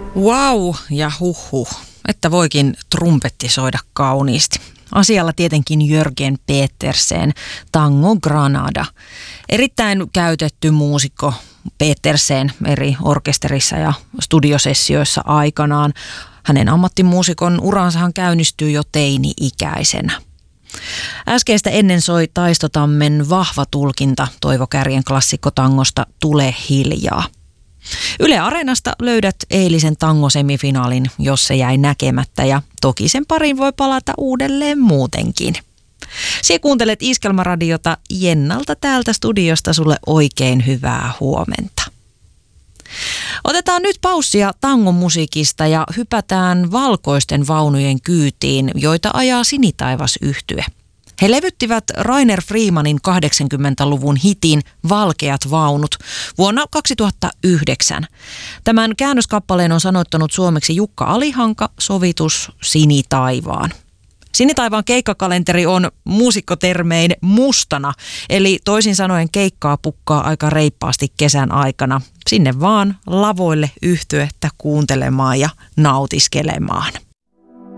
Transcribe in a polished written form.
Wow ja huhhuh, että voikin trumpetti soida kauniisti. Asialla tietenkin Jörgen Petersen, Tango Granada. Erittäin käytetty muusikko Petersen eri orkesterissa ja studiosessioissa aikanaan. Hänen ammattimuusikon uransahan käynnistyy jo teini-ikäisenä. Äskeistä ennen soi Taistotammen vahva tulkinta Toivo Kärjen klassikkotangosta Tule hiljaa. Yle Areenasta löydät eilisen tangosemifinaalin, jos se jäi näkemättä, ja toki sen pariin voi palata uudelleen muutenkin. Sinä kuuntelet Iskelmäradiota. Jennalta täältä studiosta sulle oikein hyvää huomenta. Otetaan nyt paussia tangon musiikista ja hypätään valkoisten vaunujen kyytiin, joita ajaa Sinitaivas-yhtye. He levyttivät Rainer Freemanin 80-luvun hitin Valkeat vaunut vuonna 2009. Tämän käännöskappaleen on sanoittanut suomeksi Jukka Alihanka, sovitus Sinitaivaan. Sinitaivaan keikkakalenteri on muusikkotermein mustana, eli toisin sanoen keikkaa pukkaa aika reippaasti kesän aikana. Sinne vaan lavoille yhtyettä kuuntelemaan ja nautiskelemaan.